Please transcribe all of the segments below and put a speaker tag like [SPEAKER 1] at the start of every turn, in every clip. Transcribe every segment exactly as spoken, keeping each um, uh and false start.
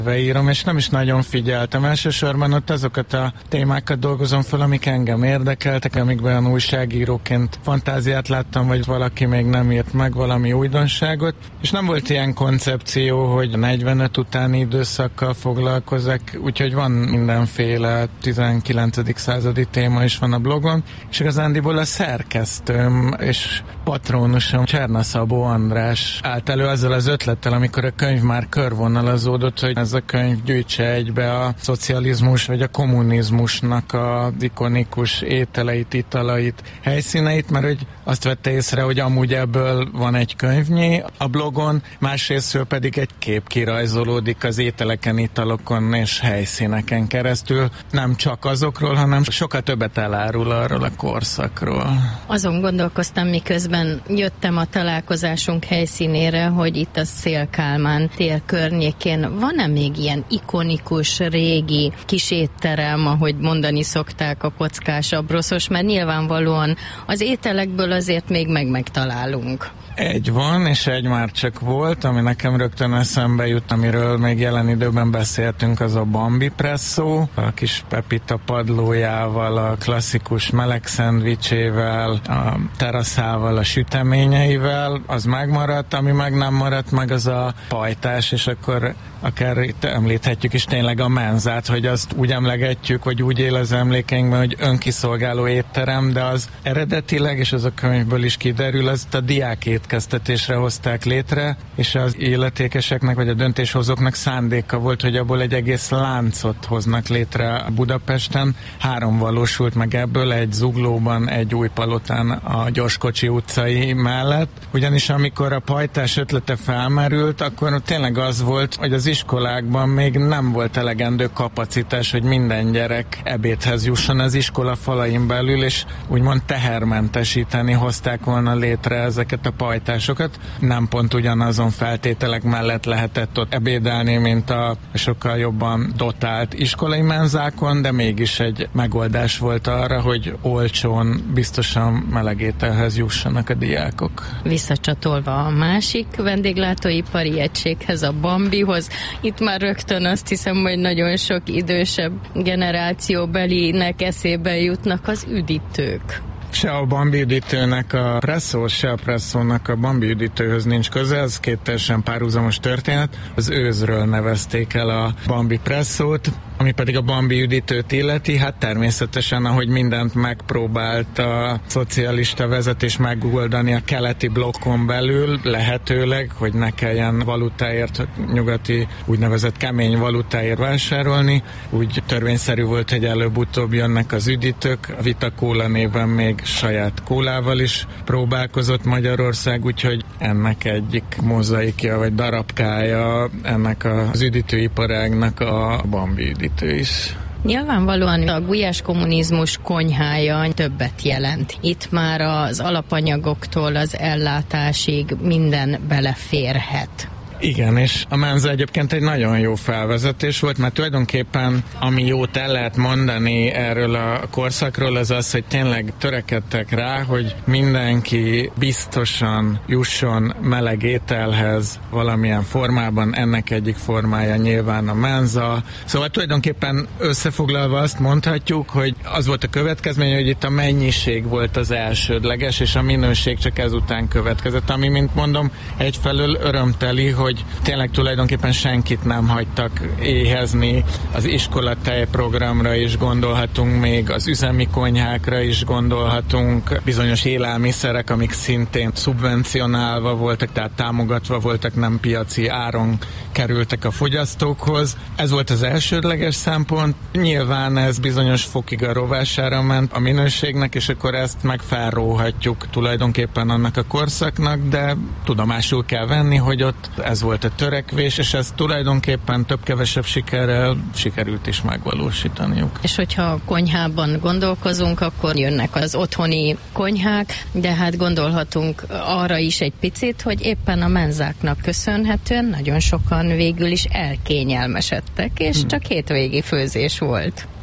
[SPEAKER 1] írom, és nem is nagyon figyeltem. Elsősorban ott azokat a témákat dolgozom fel, amik engem érdekeltek, amikben olyan újságíróként fantáziát láttam, vagy valaki még nem írt meg valami újdonságot, és nem volt ilyen koncepció, hogy negyvenöt utáni időszakkal foglalkozok, úgyhogy van mindenféle tizenkilencedik századi téma is van a blogon, és igazándiból a szerkesztőm és patronusom Cserna Szabó András állt elő azzal az ötlettel, amikor a könyv már körvonalazódott, hogy ez a könyv gyűjtse egybe a szocializmus vagy a kommunizmusnak a ikonikus ételeit, italait, helyszíneit, mert hogy azt vette észre, hogy amúgy ebből van egy könyvnyi a blogon, másrésztről pedig egy kép kirajzolódik az ételeken, italokon és helyszíneken keresztül, nem csak azokról, hanem sokkal többet elárul arról a korszakról.
[SPEAKER 2] Azon gondolkoztam, miközben jöttem a találkozásunk helyszínére, hogy itt a Széll Kálmán tér környékén van-e még ilyen ikonikus, régi kis étterem, ahogy mondani szokták, a Kockás Abroszos, mert nyilvánvalóan az ételekből azért még meg-megtalálunk.
[SPEAKER 1] Egy van, és egy már csak volt, ami nekem rögtön eszembe jut, amiről még jelen időben beszéltünk, az a Bambi Presszó, a kis Pepita padlójával, a klasszikus meleg szendvicsével, a teraszával, a süteményeivel, az megmaradt, ami meg nem maradt, meg az a pajtás, és akkor akár itt említhetjük is tényleg a menzát, hogy azt úgy emlegetjük, vagy úgy él az emlékeinkben, hogy önkiszolgáló étterem, de az eredetileg, és az a könyvből is kiderül, azt a diák étkeztetésre hozták létre, és az illetékeseknek, vagy a döntéshozóknak szándéka volt, hogy abból egy egész láncot hoznak létre Budapesten. Három valósult meg ebből, egy Zuglóban, egy Újpalotán a Gyorskocsi utcai mellett. Ugyanis amikor a pajtás ötlete felmerült, akkor tényleg az volt, hogy az iskolákban még nem volt elegendő kapacitás, hogy minden gyerek ebédhez jusson az iskola falain belül, és úgymond tehermentesíteni hozták volna létre ezeket a pajtásokat. Nem pont ugyanazon feltételek mellett lehetett ott ebédelni, mint a sokkal jobban dotált iskolai menzákon, de mégis egy megoldás volt arra, hogy olcsón, biztosan melegételhez jussanak a diákok.
[SPEAKER 2] Visszacsatolva a másik vendéglátóipari egységhez, a Bambihoz, itt már rögtön azt hiszem, hogy nagyon sok idősebb generációbelinek eszébe jutnak az üdítők.
[SPEAKER 1] Se a Bambi üdítőnek a presszó, se a presszónak a Bambi üdítőhöz nincs köze, ez két teljesen párhuzamos történet. Az őzről nevezték el a Bambi presszót, ami pedig a Bambi üdítőt illeti, hát természetesen, ahogy mindent megpróbált a szocialista vezetés megoldani a keleti blokkon belül, lehetőleg, hogy ne kelljen valutáért, nyugati úgynevezett kemény valutáért vásárolni, úgy törvényszerű volt, hogy előbb-utóbb jönnek az üdítők, a Vita Cola néven még saját kólával is próbálkozott Magyarország, úgyhogy ennek egyik mozaikja vagy darabkája ennek az üdítőiparágnak a Bambi üdítő is.
[SPEAKER 2] Nyilvánvalóan a gulyás kommunizmus konyhája többet jelent. Itt már az alapanyagoktól az ellátásig minden beleférhet.
[SPEAKER 1] Igen, és a menza egyébként egy nagyon jó felvezetés volt, mert tulajdonképpen ami jót el lehet mondani erről a korszakról, az az, hogy tényleg törekedtek rá, hogy mindenki biztosan jusson meleg ételhez valamilyen formában, ennek egyik formája nyilván a menza. Szóval tulajdonképpen összefoglalva azt mondhatjuk, hogy az volt a következmény, hogy itt a mennyiség volt az elsődleges, és a minőség csak ezután következett, ami, mint mondom, egyfelől örömteli, hogy hogy tényleg tulajdonképpen senkit nem hagytak éhezni. Az iskola tejprogramra is gondolhatunk, még az üzemi konyhákra is gondolhatunk, bizonyos élelmiszerek, amik szintén szubvencionálva voltak, tehát támogatva voltak, nem piaci áron kerültek a fogyasztókhoz. Ez volt az elsődleges szempont. Nyilván ez bizonyos fokig a rovására ment a minőségnek, és akkor ezt meg felróhatjuk tulajdonképpen annak a korszaknak, de tudomásul kell venni, hogy ott ez volt a törekvés, és ezt tulajdonképpen több-kevesebb sikerrel sikerült is megvalósítaniuk.
[SPEAKER 2] És hogyha a konyhában gondolkozunk, akkor jönnek az otthoni konyhák, de hát gondolhatunk arra is egy picit, hogy éppen a menzáknak köszönhetően nagyon sokan végül is elkényelmesedtek, és hmm. csak hétvégi főzés volt.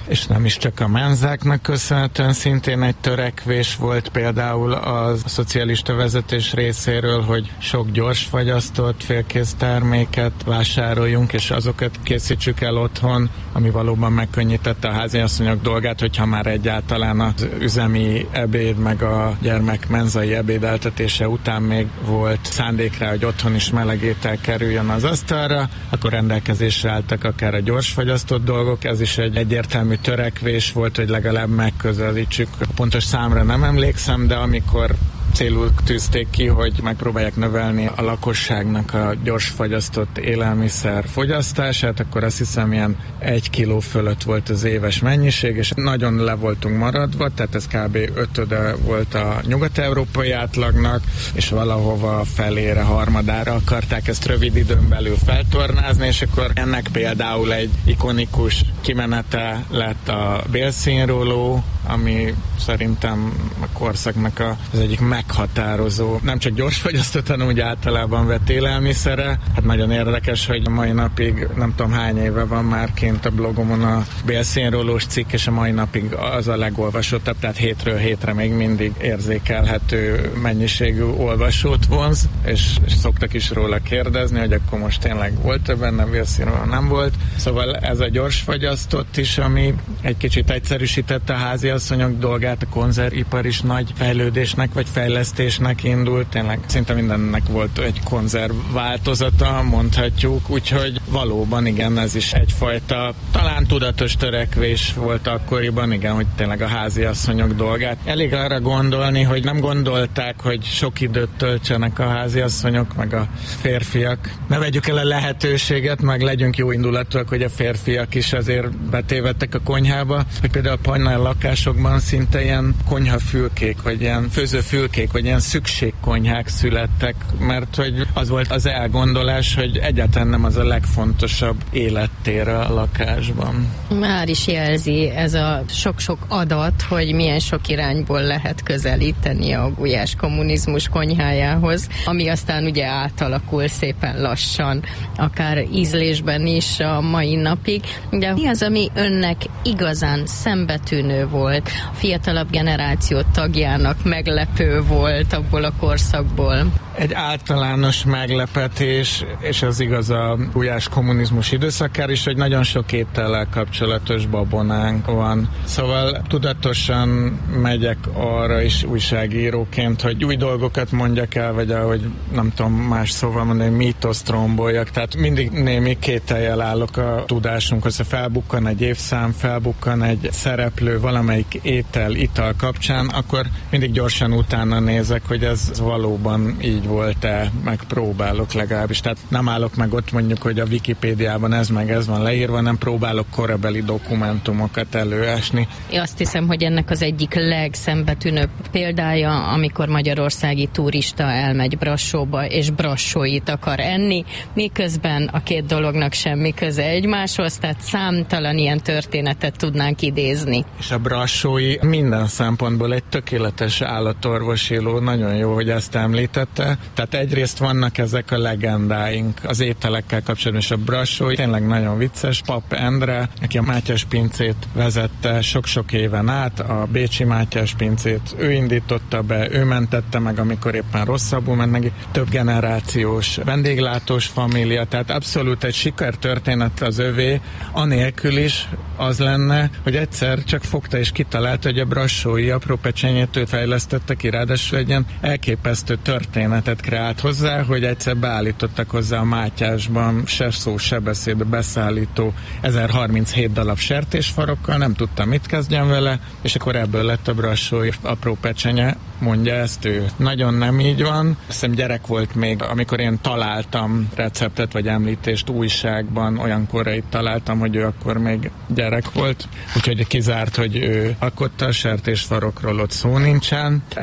[SPEAKER 1] és nem is csak a menzáknak köszönhetően, szintén egy törekvés volt például a szocialista vezetés részéről, hogy sok gyorsfagyasztott félkész terméket vásároljunk, és azokat készítsük el otthon, ami valóban megkönnyítette a háziasszonyok dolgát, hogyha már egyáltalán az üzemi ebéd meg a gyermek menzai ebédeltetése után még volt szándék rá, hogy otthon is meleg étel kerüljön az asztalra, akkor rendelkezésre álltak akár a gyorsfagyasztott dolgok. Ez is egy egyértelmű törekvés volt, hogy legalább megközelítsük. A pontos számra nem emlékszem, de amikor célul tűzték ki, hogy megpróbálják növelni a lakosságnak a gyorsfagyasztott élelmiszer fogyasztását, akkor azt hiszem ilyen egy kiló fölött volt az éves mennyiség, és nagyon le voltunk maradva, tehát ez kb. ötöde volt a nyugat-európai átlagnak, és valahova felére, harmadára akarták ezt rövid időn belül feltornázni, és akkor ennek például egy ikonikus kimenete lett a bélszínróló, ami szerintem a korszaknak a, az egyik meghatározó, nem csak gyorsfagyasztott, hanem úgy általában vett élelmiszere. Hát nagyon érdekes, hogy a mai napig nem tudom hány éve van már kint a blogomon a bélszínrólós cikk, és a mai napig az a legolvasottabb, tehát hétről hétre még mindig érzékelhető mennyiségű olvasót vonz, és, és szoktak is róla kérdezni, hogy akkor most tényleg volt-e benne bélszínróló, nem volt. Szóval ez a gyorsfagyasztott is, ami egy kicsit egyszerűsítette a házi asszonyok dolgát, a konzervipar is nagy fejlődésnek vagy fejlesztésnek indult, tényleg szinte mindennek volt egy konzerv változata, mondhatjuk, úgyhogy valóban igen, ez is egyfajta talán tudatos törekvés volt akkoriban, igen, hogy tényleg a háziasszonyok dolgát. Elég arra gondolni, hogy nem gondolták, hogy sok időt töltsenek a háziasszonyok, meg a férfiak. Ne vegyük el a lehetőséget, meg legyünk jó indulatúak, hogy a férfiak is azért betévedtek a konyhába, hogy például a panel lakásokban szinte ilyen konyhafülkék, vagy ilyen főzőfülkék, vagy ilyen szükségkonyhák születtek, mert hogy az volt az elgondolás, hogy egyáltalán nem az a legfontosabb élettér a lakásban.
[SPEAKER 2] Már is jelzi ez a sok-sok adat, hogy milyen sok irányból lehet közelíteni a gulyás kommunizmus konyhájához, ami aztán ugye átalakul szépen lassan, akár ízlésben is a mai napig. De mi az, ami önnek igazán szembetűnő volt, a fiatalabb generáció tagjának meglepő volt abból a korszakból?
[SPEAKER 1] Egy általános meglepetés, és az igaz a gulyás kommunizmus időszakára is, hogy nagyon sok étellel kapcsolatos babonánk van. Szóval tudatosan megyek arra is újságíróként, hogy új dolgokat mondjak el, vagy ahogy nem tudom más szóval mondani, mítoszt romboljak. Tehát mindig némi kétellyel állok a tudásunkhoz. Ha felbukkan egy évszám, felbukkan egy szereplő valamelyik étel, ital kapcsán, akkor mindig gyorsan utána nézek, hogy ez valóban így volt-e, megpróbálok legalábbis. Tehát nem állok meg ott mondjuk, hogy a Wikipédiában ez meg ez van leírva, nem próbálok korabeli dokumentumokat előásni.
[SPEAKER 2] Én azt hiszem, hogy ennek az egyik legszembetűnőbb példája, amikor magyarországi turista elmegy Brassóba, és brassóit akar enni, miközben a két dolognak semmi köze egymáshoz, tehát számtalan ilyen történetet tudnánk idézni.
[SPEAKER 1] És a brassói minden szempontból egy tökéletes állatorvosi ló, nagyon jó, hogy ezt említette. Tehát egyrészt vannak ezek a legendáink az ételekkel kapcsolatban, és a brassói tényleg nagyon vicces. Pap Endre, aki a Mátyás pincét vezette sok-sok éven át, a bécsi Mátyás pincét ő indította be, ő mentette meg, amikor éppen rosszabbul ment neki. Több generációs vendéglátós família, tehát abszolút egy sikertörténet az övé, anélkül is az lenne, hogy egyszer csak fogta és kitalálta, hogy a brassói apró pecsenyét őt fejlesztette ki, ráadásul egy ilyen elképesztő történetet kreált hozzá, hogy egyszer beállítottak hozzá a Mátyásban se szó, se beszéd beszállító ezerharminchét darab sertésfarokkal, nem tudtam mit kezdjen vele, és akkor ebből lett a brassói apró pecsenye, mondja ezt ő. Nagyon nem így van. Hiszem gyerek volt még, amikor én találtam receptet vagy említést újságban, olyan korai találtam, hogy ő akkor még gyerek volt, úgyhogy kizárt, hogy ő alkotta a sertésfarokról, ott szó nincsen. Ez az egyik.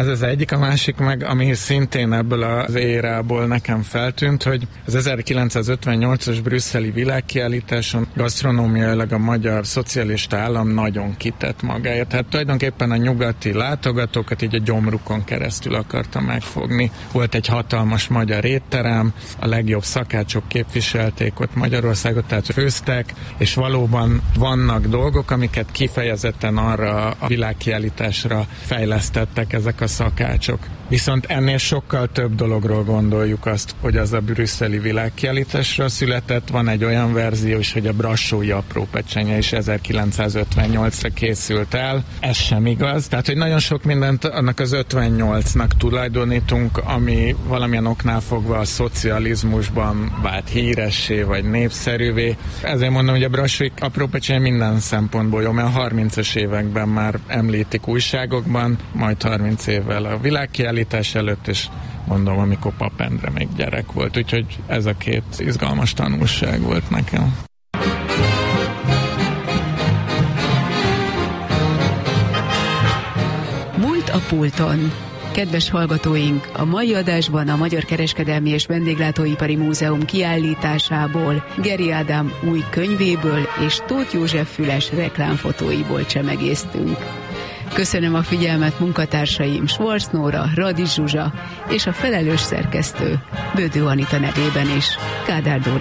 [SPEAKER 1] egyik, a másik meg, ami szintén ebből az érából nekem feltűnt, hogy az ezerkilencszázötvennyolcas brüsszeli világkiállításon gasztronómiailag a magyar szocialista állam nagyon kitett magáért. Tehát tulajdonképpen a nyugati látogatókat így a gyomrukon keresztül akarta megfogni. Volt egy hatalmas magyar étterem, a legjobb szakácsok képviselték ott Magyarországot, tehát főztek, és valóban vannak dolgok, amiket kifejezetten arra a világkiállításra fejlesztettek ezek a szakácsok. Viszont ennél sokkal több dologról gondoljuk azt, hogy az a brüsszeli világkiállításra született. Van egy olyan verzió is, hogy a brassói apró pecsenye is ezerkilencszázötvennyolcra készült el. Ez sem igaz. Tehát, hogy nagyon sok mindent annak az ötvennyolcnak tulajdonítunk, ami valamilyen oknál fogva a szocializmusban vált híressé vagy népszerűvé. Ezért mondom, hogy a brassói apró pecsenye minden szempontból jó, mert a harmincas években már említik újságokban, majd harminc évvel a világkiállítás előtt, és mondom, amikor Pap Endre még gyerek volt. Úgyhogy ez a két izgalmas tanulság volt nekem.
[SPEAKER 3] Múlt a pulton. Kedves hallgatóink, a mai adásban a Magyar Kereskedelmi és Vendéglátóipari Múzeum kiállításából, Geri Ádám új könyvéből és Tóth József Füles reklámfotóiból csemegéztünk. Köszönöm a figyelmet munkatársaim Schwarz Nóra, Radi Zsuzsa és a felelős szerkesztő Bödő Anita nevében is. Kádár Dóra